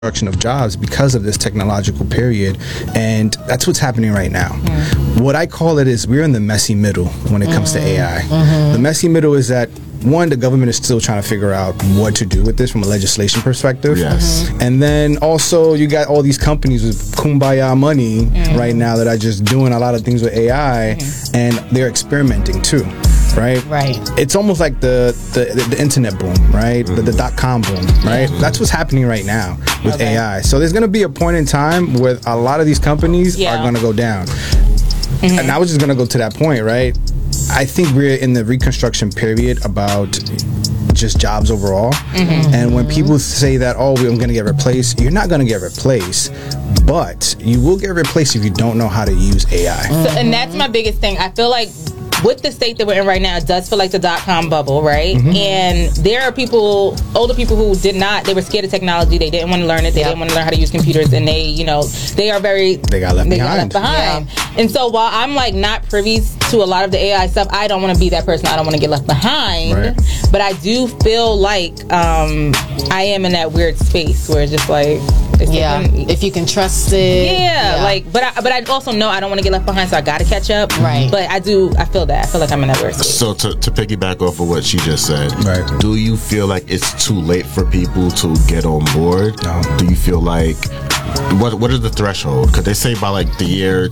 reduction of jobs because of this technological period, and that's what's happening right now. What I call it is we're in the messy middle when it comes to AI. The messy middle is that one, the government is still trying to figure out what to do with this from a legislation perspective. And then also you got all these companies with kumbaya money right now that are just doing a lot of things with AI, and they're experimenting too. Right. It's almost like the internet boom, right? The .com boom, right? That's what's happening right now with AI. So there's going to be a point in time where a lot of these companies are going to go down. And I was just going to go to that point, right? I think we're in the reconstruction period about just jobs overall. And when people say that, oh, I'm going to get replaced, you're not going to get replaced. But you will get replaced if you don't know how to use AI. And that's my biggest thing. I feel like with the state that we're in right now, it does feel like the .com bubble, right? And there are people, older people who did not, they were scared of technology. They didn't want to learn it. They didn't want to learn how to use computers. And they, you know, they got left behind. And so while I'm like not privy to a lot of the AI stuff, I don't want to be that person. I don't want to get left behind. But I do feel like I am in that weird space where it's just like, if you can trust it. Like, but I also know I don't want to get left behind, so I got to catch up. But I feel that. I feel like I'm in that weird space. So to piggyback off of what she just said, do you feel like it's too late for people to get on board? No. Do you feel like what is the threshold? Because they say by like the year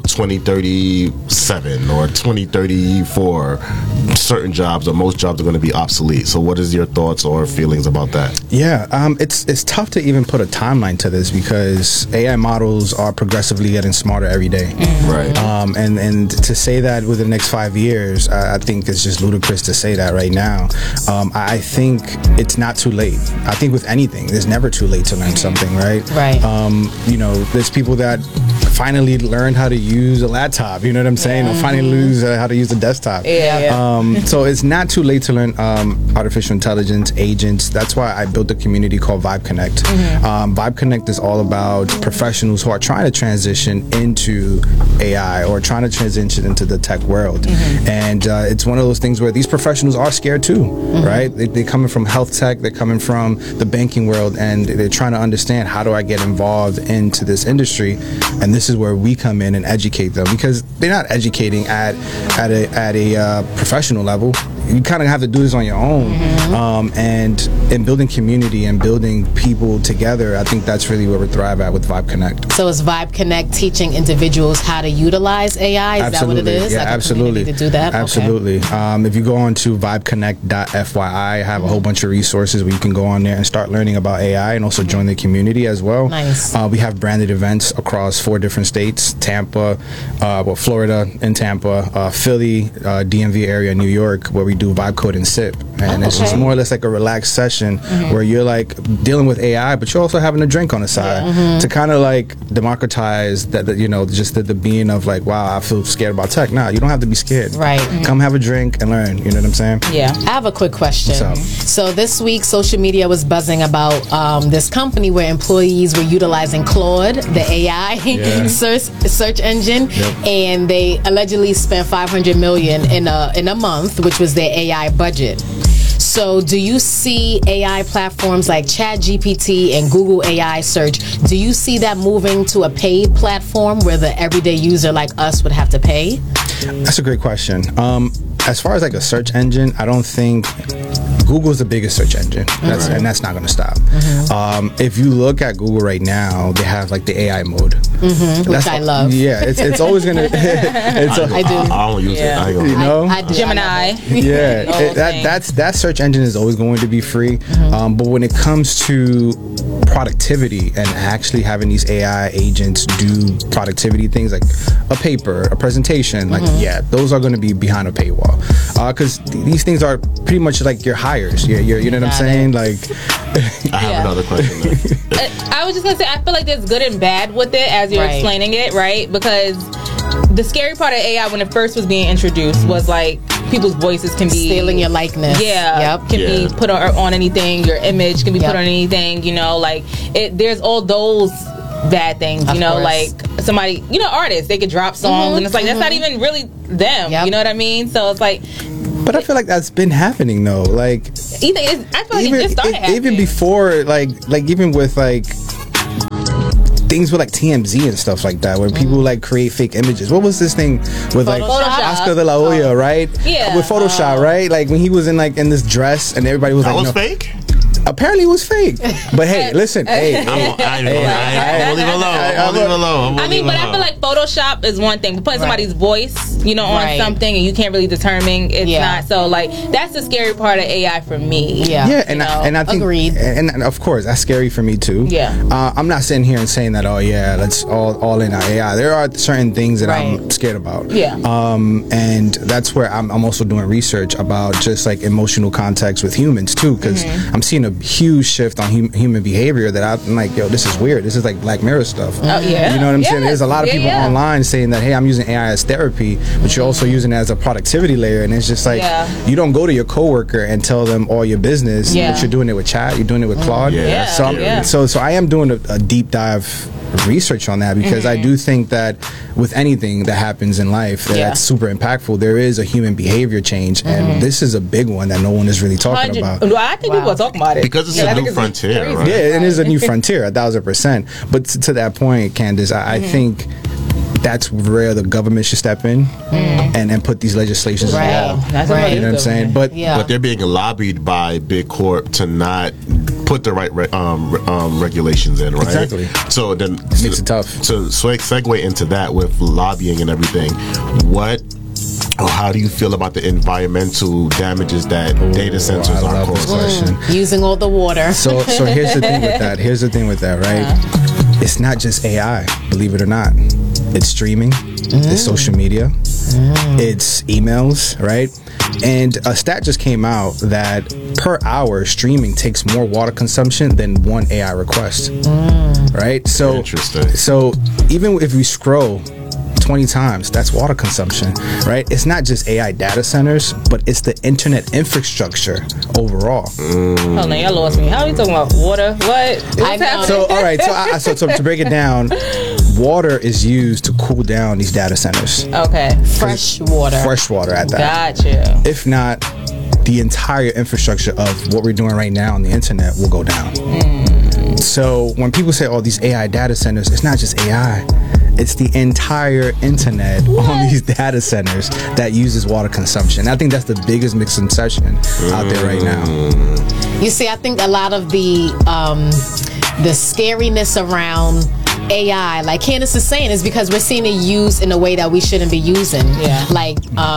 2037 or 2034, certain jobs or most jobs are going to be obsolete. So what is your thoughts or feelings about that? It's tough to even put a timeline to this because AI models are progressively getting smarter every day. And to say that within the next 5 years, I think it's just ludicrous to say that right now. I think it's not too late. I think with anything, there's never too late to learn something, right? You know, there's people that finally learned how to use a laptop, you know what I'm saying? Or finally learn how to use a desktop. So it's not too late to learn artificial intelligence, agents. That's why I built a community called Vibe Connect. Vibe Connect is all about professionals who are trying to transition into AI or trying to transition into the tech world. And it's one of those things where these professionals are scared too, right? They're coming from health tech, they're coming from the banking world, and they're trying to understand, how do I get involved into this industry? And this is where we come in and educate them, because they're not educating at a professional level. You kind of have to do this on your own. And in building community and building people together, I think that's really where we thrive at with Vibe Connect. So is Vibe Connect teaching individuals how to utilize AI? Is that what it is? Yeah, absolutely. To do that? Absolutely. If you go on to vibeconnect.fyi, I have a whole bunch of resources where you can go on there and start learning about AI and also join the community as well. Nice. We have branded events across 4 different states: Tampa, Florida in Tampa, Philly, DMV area, New York, where we do Vibe Code and Sip. And it's just more or less like a relaxed session where you're like dealing with AI, but you're also having a drink on the side to kind of like democratize that, you know, just the being of like, wow, I feel scared about tech. Nah, you don't have to be scared. Come have a drink and learn. You know what I'm saying? I have a quick question. So this week, social media was buzzing about this company where employees were utilizing Claude, the AI search engine, and they allegedly spent $500 million in a month, which was their AI budget. So do you see AI platforms like ChatGPT and Google AI search, do you see that moving to a paid platform where the everyday user like us would have to pay? That's a great question. As far as like a search engine, I don't think Google's the biggest search engine, and that's not going to stop. If you look at Google right now, they have like the AI mode, which I love. Yeah, it's always going to. I do. I don't use it. You know, I do. Gemini. That search engine is always going to be free. But when it comes to productivity and actually having these AI agents do productivity things like a paper, a presentation, like those are going to be behind a paywall, because these things are pretty much like your hires. You know what I'm saying? Like, I have another question. I was just gonna say, I feel like there's good and bad with it as you're explaining it, right? Because the scary part of AI when it first was being introduced was like people's voices can be stealing your likeness. Can be put on anything. Your image can be put on anything. You know, like there's all those bad things. You know, like somebody, you know, artists, they could drop songs and it's like that's not even really them. You know what I mean? So it's like. But I feel like that's been happening though. Like I feel like it just started happening. Even before, like even with like things with like TMZ and stuff like that, where people like create fake images. What was this thing with like Oscar de la Hoya, right? Yeah, with Photoshop, right? Like when he was in this dress and everybody was that like, was fake. Apparently it was fake. But hey, listen, I'll leave it alone. I mean, but I feel like Photoshop is one thing. Putting somebody's voice, on something, and you can't really determine it's not. So, like, that's the scary part of AI for me. Yeah, and I think, agreed. And of course, that's scary for me too. Yeah. I'm not sitting here and saying that, let's all in on AI. There are certain things that I'm scared about. Yeah. And that's where I'm also doing research about just like emotional context with humans too, because I'm seeing a huge shift on human behavior that I'm like, this is weird. This is like Black Mirror stuff. Oh yeah. You know what I'm saying? There's a lot of people online saying that, hey, I'm using AI as therapy, but you're also using it as a productivity layer, and it's just like you don't go to your coworker and tell them all your business, but you're doing it with chat, you're doing it with Claude. So I am doing a deep dive research on that, because I do think that with anything that happens in life that's super impactful, there is a human behavior change, and this is a big one that no one is really talking about. I think people are talking about it because it's a new frontier, right? Yeah, it is a new frontier, 1,000%. But to that point, Candace, I think that's where the government should step in and put these legislations in law. That's right. You know what I'm saying? But they're being lobbied by Big Corp to not put the right regulations in, right? Exactly. So then makes it tough. So segue into that with lobbying and everything. How do you feel about the environmental damages that data centers are causing? Using all the water. So here's the thing with that. Right? It's not just AI, believe it or not. It's streaming, it's social media, it's emails, right? And a stat just came out that per hour streaming takes more water consumption than one AI request, right? So interesting. So even if we scroll 20 times, that's water consumption, right? It's not just AI data centers, but it's the internet infrastructure overall. Oh no, y'all lost me. How are you talking about water? What? So all right, so to break it down, water is used to cool down these data centers. Okay. Fresh water at that. Gotcha. If not, the entire infrastructure of what we're doing right now on the internet will go down. So when people say, these AI data centers, it's not just AI. It's the entire internet on these data centers that uses water consumption. I think that's the biggest misconception out there right now. You see, I think a lot of the scariness around AI, like Candace is saying, is because we're seeing it used in a way that we shouldn't be using. Yeah. Like,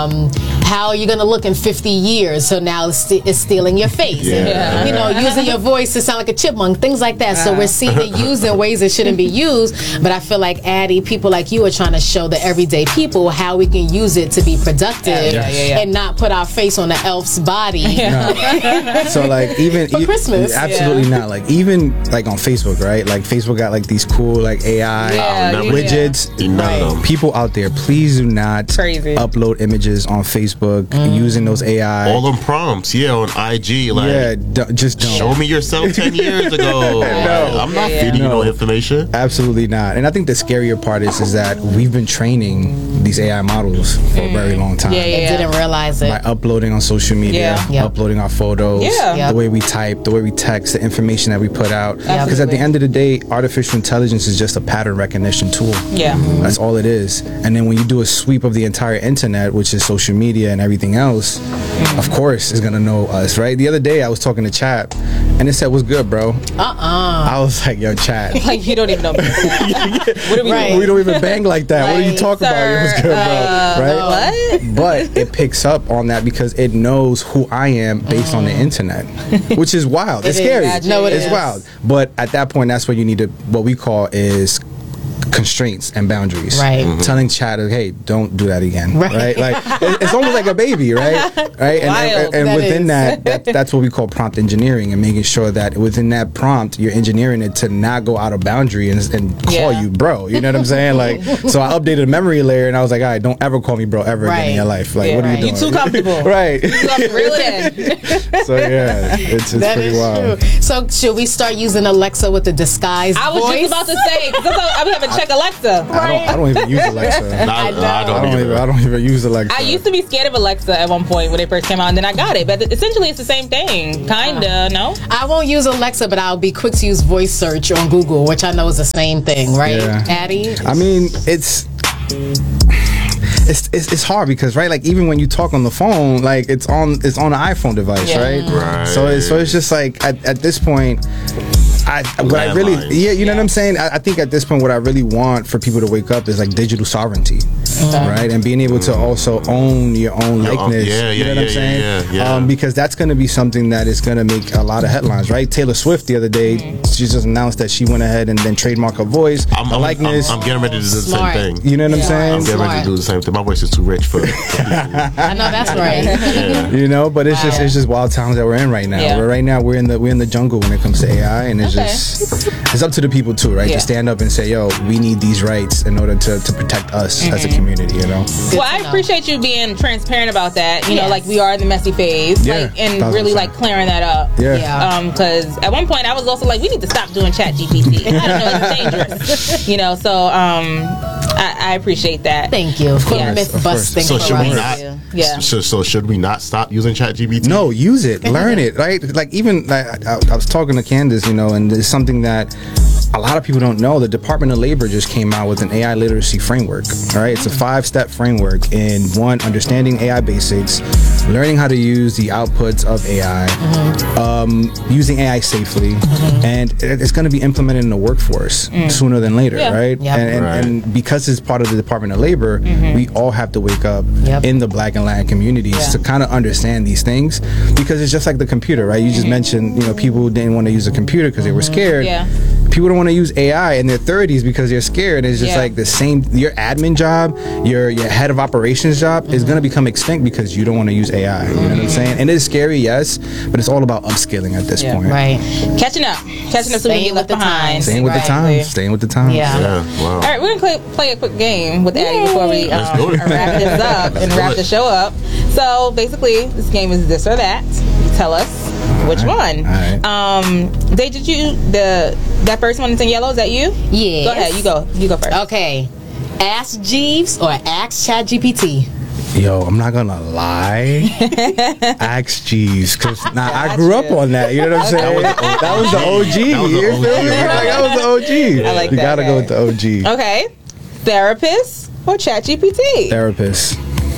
how are you going to look in 50 years? So now it's stealing your face. Yeah. And, using your voice to sound like a chipmunk, things like that. So we're seeing it used in ways it shouldn't be used. But I feel like, Addie, people like you are trying to show the everyday people how we can use it to be productive and not put our face on the elf's body. No. So, like, even for Christmas. Absolutely not. Like, even like on Facebook, right? Like, Facebook got like these cool like AI widgets. Right. People out there, please do not upload images on Facebook using those AI. All them prompts, on IG. Like, just don't. Show me yourself 10 years ago. No. I'm not feeding you no information. Absolutely not. And I think the scarier part is that we've been training these AI models for a very long time. And didn't realize it. By uploading on social media, uploading our photos, the way we type, the way we text, the information that we put out. Because at the end of the day, artificial intelligence is just a pattern recognition tool. That's all it is. And then when you do a sweep of the entire internet, which is social media and everything else, of course it's gonna know us, right? The other day I was talking to Chat and it said, "What's good, bro?" I was like, "Yo, Chat." Like, you don't even know. What are we doing? We don't even bang like that. What are you talking about? Yo, what's good, bro? Right? What? But it picks up on that because it knows who I am based on the internet, which is wild. It's scary. It's wild. But at that point, that's what you need to, what we call is constraints and boundaries. Telling Chat, hey, don't do that again. Right? Like, it's almost like a baby, right? And within that's what we call prompt engineering, and making sure that within that prompt you're engineering it to not go out of boundary and call you bro. You know what I'm saying? Like, so I updated the memory layer and I was like, all right, don't ever call me bro ever again in your life. Like, what are you doing? You're too comfortable. Right. Really? So it's pretty wild. True. So should we start using Alexa with the disguise voice? I was just about to say, because I was having Chat check Alexa. I don't even use Alexa. I don't even use Alexa. I used to be scared of Alexa at one point when they first came out, and then I got it. But essentially, it's the same thing, kinda. No, I won't use Alexa, but I'll be quick to use voice search on Google, which I know is the same thing, right, Addie? I mean, it's hard because, right, like even when you talk on the phone, like it's on an iPhone device, right? So it's just like at this point, you know what I'm saying? I think at this point, what I really want for people to wake up is like digital sovereignty, right? And being able to also own your own likeness. You know what I'm saying? Because that's going to be something that is going to make a lot of headlines, right? Taylor Swift the other day, she just announced that she went ahead and then trademarked her voice, her likeness. I'm getting ready to do the same thing. You know what I'm saying? I'm getting ready to do the same thing. My voice is too rich for it. I know that's right. You know, but it's just wild times that we're in right now. Right now we're in the jungle when it comes to AI, and it's it's up to the people too, right? To stand up and say, yo, we need these rights in order to protect us as a community, you know? Well, I appreciate you being transparent about that. You know, like we are in the messy phase, like, and really like clearing that up. Because at one point I was also like, we need to stop doing ChatGPT. I don't know, it's dangerous. You know, so I appreciate that. Thank you for myth busting. So should we not? So should we not stop using ChatGPT? No, use it, learn it, right? Like even like I was talking to Candace, you know, and it's something that a lot of people don't know. The Department of Labor just came out with an AI literacy framework. All right, it's a 5-step framework in one, understanding AI basics, learning how to use the outputs of AI, using AI safely, and it's going to be implemented in the workforce sooner than later, right? And because it's part of the Department of Labor, we all have to wake up in the Black and Latin communities to kind of understand these things, because it's just like the computer, right? You just mentioned, you know, people didn't want to use a computer because they were scared. People don't want to use AI in their 30s because they're scared. It's just like the same. Your admin job, your head of operations job is going to become extinct because you don't want to use AI. You know what I'm saying? And it is scary, yes, but it's all about upskilling at this point. Right. Catching up so we get left behind. Staying with the times. Staying with the times. Wow. All right, we're going to play a quick game with Addie before we wrap this up and wrap the show up. So basically, this game is this or that. You tell us which one. Day, did you that first one that's in yellow? Is that you? Yeah. Go ahead. You go first. Okay. Ask Jeeves or ask ChatGPT? Yo, I'm not gonna lie. Ask Jeeves, because I grew up on that. You know what I'm saying? That was the OG. That was the OG. I like you that. Gotta go with the OG. Okay. Therapist or ChatGPT? Therapist.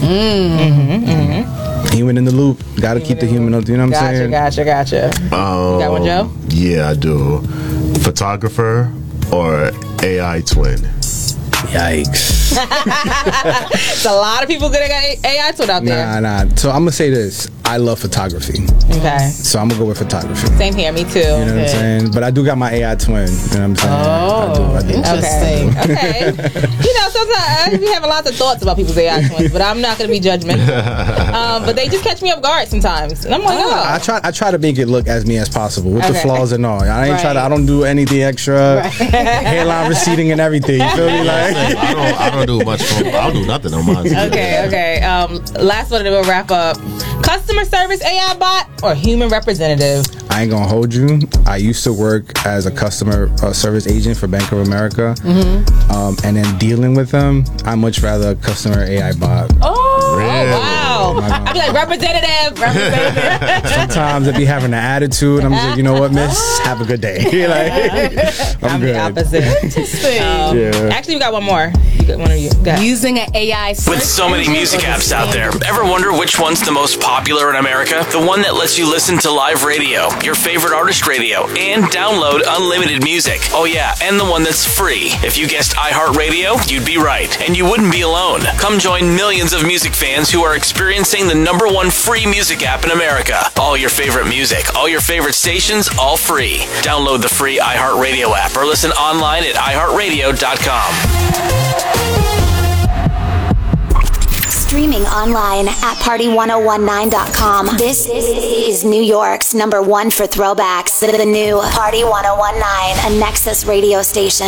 Human in the loop. Gotta keep the human up. You know what I'm saying? Gotcha. You got one, Joe? Yeah, I do. Photographer or AI twin? Yikes. It's a lot of people getting AI twin out there. Nah. So I'm gonna say this. I love photography. Okay. So I'm gonna go with photography. Same here, me too. You know what I'm saying? But I do got my AI twin. You know what I'm saying? Oh, I do. Interesting. Okay. You know, sometimes we have lots of thoughts about people's AI twins, but I'm not gonna be judgmental. But they just catch me off guard sometimes, and I'm like, I try to make it look as me as possible with the flaws and all. I don't do anything extra. Hairline receding and everything. You feel me? Like I don't do much. I'll do nothing on mine. Okay. Last one, and we'll wrap up. Customer service AI bot or human representative? I ain't gonna hold you. I used to work as a customer service agent for Bank of America, and then dealing with them, I much rather a customer AI bot. Oh, wow! I'd be like representative. Sometimes I'd be having an attitude. I'm just like, you know what, miss? Have a good day. I'm good. The opposite. Actually, we got one more. One of you. Using an AI search. With so many music apps out there, ever wonder which one's the most popular in America? The one that lets you listen to live radio, your favorite artist radio, and download unlimited music. Oh yeah, and the one that's free. If you guessed iHeartRadio, you'd be right, and you wouldn't be alone. Come join millions of music fans who are experiencing the #1 free music app in America. All your favorite music, all your favorite stations, all free. Download the free iHeartRadio app or listen online at iHeartRadio.com. Streaming online at party1019.com. This is New York's #1 for throwbacks. The new Party 1019, a Nexus radio station.